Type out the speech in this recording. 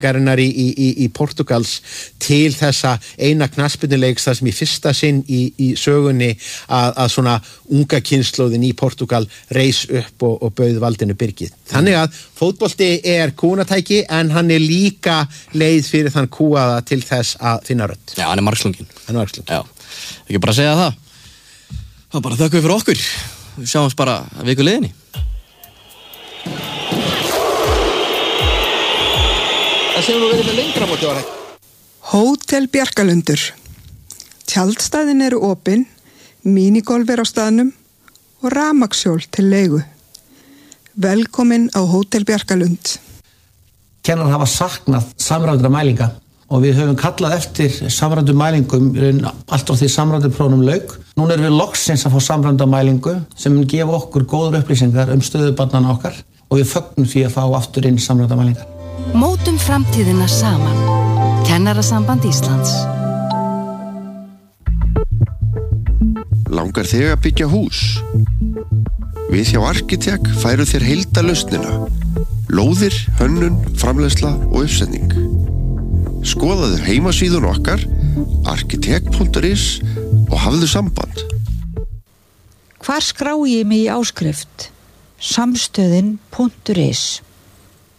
garinnar í Portugals til þessa eina knattspyrnuleiks þar sem í fyrsta sinn í sögunni að svona unga kynslóðin í Portugal reis upp og bauð valdinu byrgið. Þannig að fótbolti kúgunatæki en hann líka leið fyrir þann kúaða til þess að finna rödd. Já, hann margslunginn. Já, ekki bara segja það. Það bara þökkum við fyrir okkur. Við sjáumst bara að viku liðinni. Það sem verið með lengra móti var þetta. Hótel Bjarkalundur. Tjaldstæðin eru opin, minigolf á staðnum og rafmagnshjól til leigu. Velkomin á Hótel Bjarkalund. Kennarar hafa saknað samræmdra mælinga og við höfum kallað eftir samræmdum mælingum allt frá því samræmduprófunum lauk. Núna erum við loksins að fá samræmda mælingu sem mun gefa okkur góðar upplýsingar stöðu barnanna okkar og við fögnum því að fá aftur inn samræmda mælingar. Mótum framtíðina saman. Kennarasamband Íslands. Langar þig að byggja hús? Við hjá Arkitek færum þér heildarlausnina. Lóðir, hönnun, framleiðsla og uppsetning. Skoðaðu heimasíðun okkar arkitek.is og hafðu samband. Hvar skrái ég mig í áskrift? Samstöðin.is